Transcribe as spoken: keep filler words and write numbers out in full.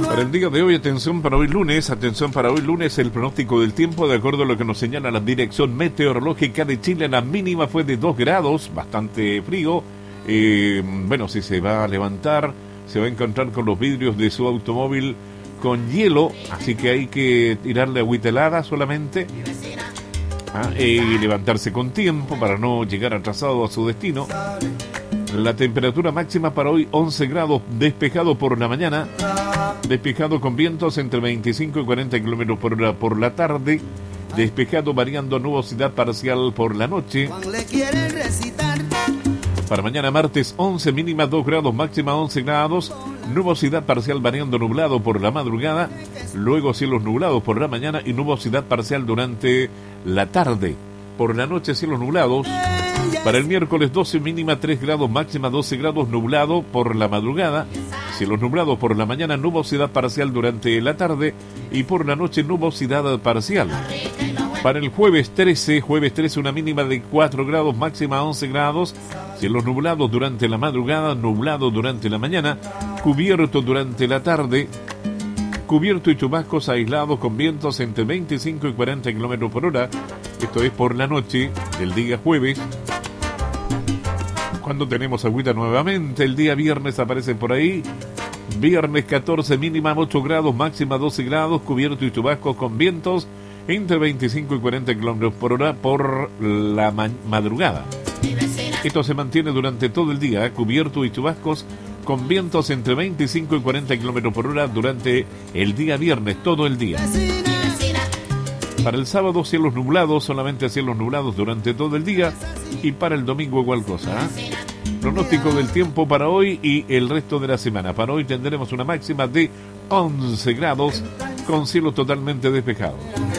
Para el día de hoy, atención para hoy lunes, atención para hoy lunes, el pronóstico del tiempo, de acuerdo a lo que nos señala la Dirección Meteorológica de Chile, la mínima fue de dos grados, bastante frío. Eh, bueno, si se va a levantar, se va a encontrar con los vidrios de su automóvil con hielo, así que hay que tirarle agüita helada solamente. Ah, y levantarse con tiempo para no llegar atrasado a su destino. La temperatura máxima para hoy once grados, despejado por la mañana, despejado con vientos entre veinticinco y cuarenta kilómetros por hora por la tarde, despejado variando nubosidad parcial por la noche. Para mañana martes once, mínima dos grados, máxima once grados, nubosidad parcial variando nublado por la madrugada, luego cielos nublados por la mañana y nubosidad parcial durante la tarde. Por la noche cielos nublados. Para el miércoles doce, mínima tres grados, máxima doce grados, nublado por la madrugada, cielos nublados por la mañana, nubosidad parcial durante la tarde y por la noche nubosidad parcial. Para el jueves trece, jueves trece una mínima de cuatro grados, máxima once grados, cielos nublados durante la madrugada, nublado durante la mañana, cubierto durante la tarde, cubierto y chubascos aislados con vientos entre veinticinco y cuarenta kilómetros por hora. Esto es por la noche del día jueves. Cuando tenemos agüita nuevamente, el día viernes aparece por ahí. Viernes catorce, mínima ocho grados, máxima doce grados, cubierto y chubascos con vientos entre veinticinco y cuarenta kilómetros por hora por la ma- madrugada. Esto se mantiene durante todo el día, ¿eh? Cubierto y chubascos con vientos entre veinticinco y cuarenta kilómetros por hora durante el día viernes, todo el día. Para el sábado, cielos nublados, solamente cielos nublados durante todo el día. Y para el domingo igual cosa, ¿eh? Pronóstico del tiempo para hoy y el resto de la semana. Para hoy tendremos una máxima de once grados con cielos totalmente despejados.